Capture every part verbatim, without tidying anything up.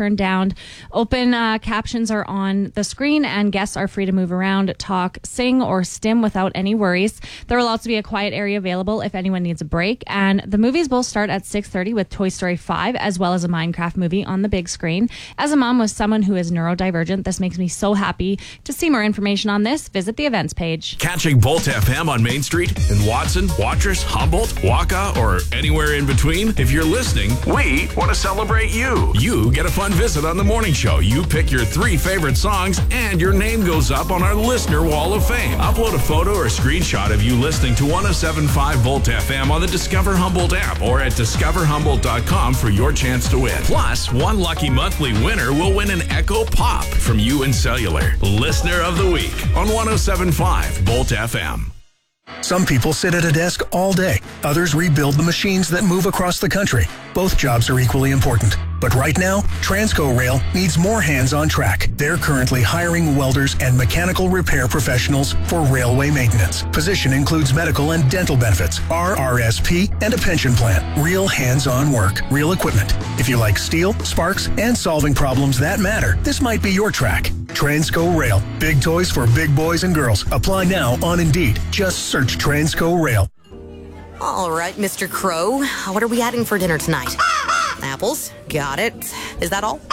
turned down. Open uh, captions are on the screen, and guests are free to move around, talk, sing, or stim without any worries. There will also be a quiet area available if anyone needs a break. And the movies both start at six thirty with Toy Story five, as well as a Minecraft movie on the big screen. As a mom with someone who is neurodivergent, this makes me so happy. To see more information on this, visit the events page. Catching Bolt F M on Main Street in Watson, Watrous, Humboldt, Waka, or anywhere in between? If you're listening, we want to celebrate you. You get a fun visit on the morning show. You pick your three favorite songs, and your name goes up on our Listener Wall of Fame. Upload a photo or screenshot of you listening to one oh seven point five Volt F M on the Discover Humboldt app or at discover humboldt dot com for your chance to win. Plus, one lucky monthly winner will win an Echo Pop from U N Cellular. Listener of the Week on one oh seven point five Volt F M. Some people sit at a desk all day. Others rebuild the machines that move across the country. Both jobs are equally important. But right now, Transco Rail needs more hands on track. They're currently hiring welders and mechanical repair professionals for railway maintenance. Position includes medical and dental benefits, R R S P, and a pension plan. Real hands-on work, real equipment. If you like steel, sparks, and solving problems that matter, this might be your track. Transco Rail. Big toys for big boys and girls. Apply now on Indeed. Just search Transco Rail. All right, Mister Crow. What are we having for dinner tonight? Apples. Got it. Is that all?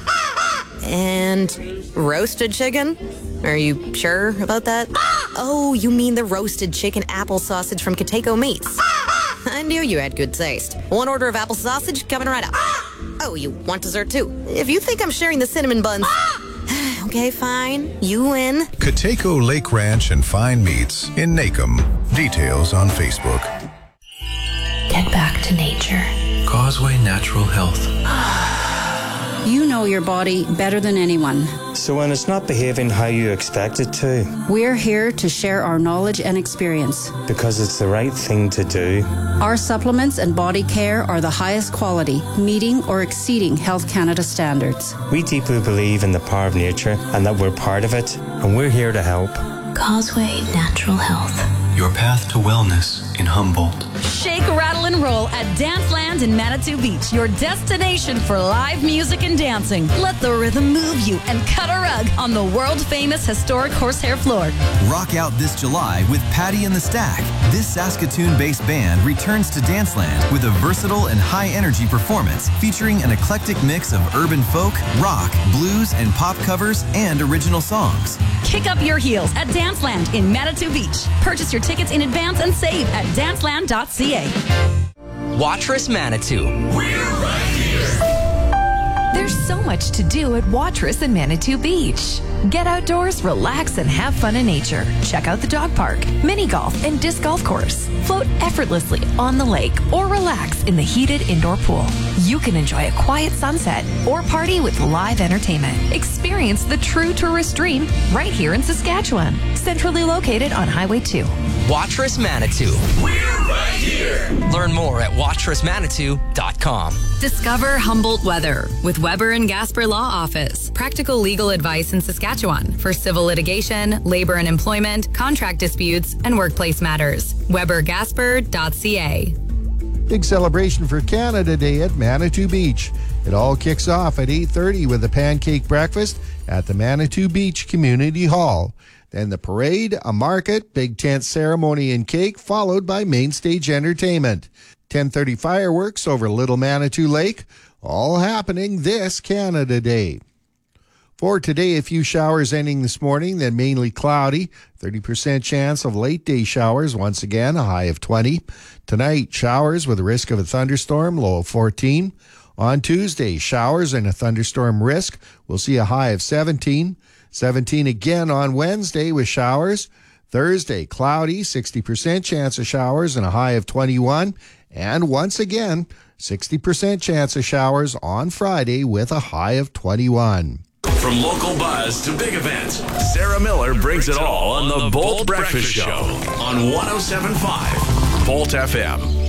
And roasted chicken? Are you sure about that? Oh, you mean the roasted chicken apple sausage from Kateco Meats. I knew you had good taste. One order of apple sausage coming right up. Oh, you want dessert too? If you think I'm sharing the cinnamon buns... Okay, fine. You win. Kateco Lake Ranch and Fine Meats in Nacum. Details on Facebook. Get back to nature. Causeway Natural Health. You know your body better than anyone. So when it's not behaving how you expect it to, we're here to share our knowledge and experience. Because it's the right thing to do. Our supplements and body care are the highest quality, meeting or exceeding Health Canada standards. We deeply believe in the power of nature and that we're part of it, and we're here to help. Causeway Natural Health. Your path to wellness in Humboldt. Shake, rattle, and roll at Danceland in Manitou Beach, your destination for live music and dancing. Let the rhythm move you and cut a rug on the world-famous historic horsehair floor. Rock out this July with Patty and the Stack. This Saskatoon-based band returns to Danceland with a versatile and high-energy performance featuring an eclectic mix of urban folk, rock, blues, and pop covers and original songs. Kick up your heels at Danceland in Manitou Beach. Purchase your tickets in advance and save at danceland dot c a. Watrous Manitou. We're right here. There's so much to do at Watrous in Manitou Beach. Get outdoors, relax, and have fun in nature. Check out the dog park, mini golf, and disc golf course. Float effortlessly on the lake or relax in the heated indoor pool. You can enjoy a quiet sunset or party with live entertainment. Experience the true tourist dream right here in Saskatchewan. Centrally located on Highway two. Watrous Manitou. We're right here. Learn more at watrous manitou dot com. Discover Humboldt Weather with Weber and Gasper Law Office. Practical legal advice in Saskatchewan for civil litigation, labor and employment, contract disputes, and workplace matters. weber gasper dot c a. Big celebration for Canada Day at Manitou Beach. It all kicks off at eight thirty with a pancake breakfast at the Manitou Beach Community Hall. Then the parade, a market, big tent ceremony and cake, followed by main stage entertainment. ten thirty fireworks over Little Manitou Lake, all happening this Canada Day. For today, a few showers ending this morning, then mainly cloudy. thirty percent chance of late day showers, once again, a high of twenty. Tonight, showers with a risk of a thunderstorm, low of fourteen. On Tuesday, showers and a thunderstorm risk. We'll see a high of seventeen. seventeen again on Wednesday with showers. Thursday, cloudy, sixty percent chance of showers and a high of twenty-one. And once again, sixty percent chance of showers on Friday with a high of twenty-one. From local buzz to big events, Sarah Miller brings it all on the Bolt Breakfast Show on one oh seven point five Bolt F M.